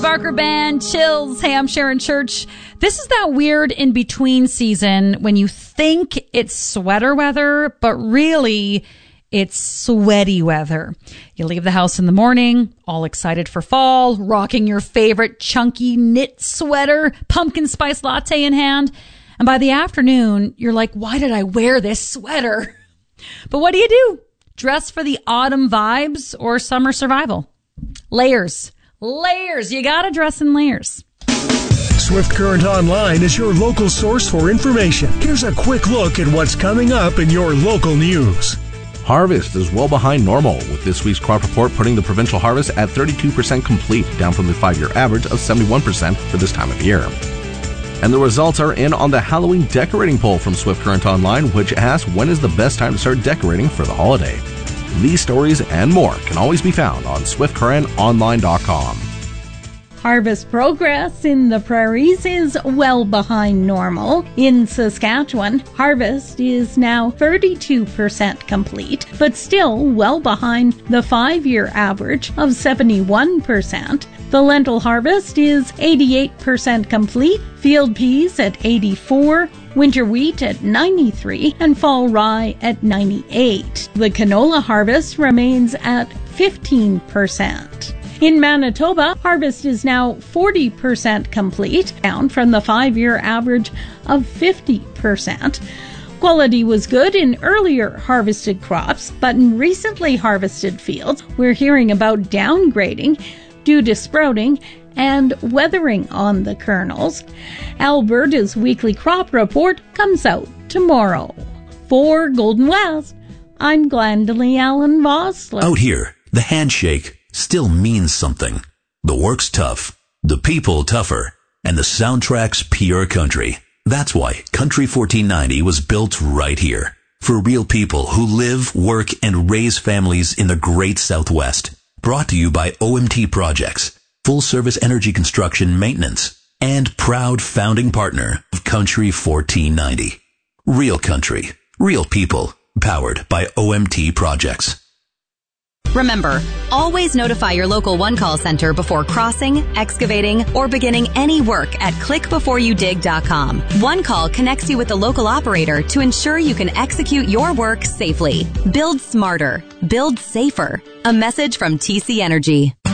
Barker Band, Chills. Hey, I'm Sharon Church. This is that weird in-between season when you think it's sweater weather, but really it's sweaty weather. You leave the house in the morning, all excited for fall, rocking your favorite chunky knit sweater, pumpkin spice latte in hand. And by the afternoon, you're like, why did I wear this sweater? But what do? Dress for the autumn vibes or summer survival? Layers. You gotta dress in layers. Swift Current Online is your local source for information. Here's a quick look at what's coming up in your local news. Harvest is well behind normal, with this week's crop report putting the provincial harvest at 32% complete, down from the 5-year average of 71% for this time of year. And the results are in on the Halloween decorating poll from Swift Current Online, which asks when is the best time to start decorating for the holiday. These stories and more can always be found on swiftcurrentonline.com. Harvest progress in the prairies is well behind normal. In Saskatchewan, harvest is now 32% complete, but still well behind the 5-year average of 71%. The lentil harvest is 88% complete, field peas at 84%, winter wheat at 93%, and fall rye at 98%. The canola harvest remains at 15%. In Manitoba, harvest is now 40% complete, down from the 5-year average of 50%. Quality was good in earlier harvested crops, but in recently harvested fields, we're hearing about downgrading due to sprouting and weathering on the kernels. Alberta's weekly crop report comes out tomorrow. For Golden West, I'm Glendalee Allen Vossler. Out here, the handshake still means something. The work's tough, the people tougher, and the soundtrack's pure country. That's why Country 1490 was built right here. For real people who live, work, and raise families in the great Southwest. Brought to you by OMT Projects, full-service energy construction maintenance, and proud founding partner of Country 1490. Real country, real people, powered by OMT Projects. Remember, always notify your local one-call center before crossing, excavating, or beginning any work at clickbeforeyoudig.com. One Call connects you with the local operator to ensure you can execute your work safely. Build smarter. Build safer. A message from TC Energy.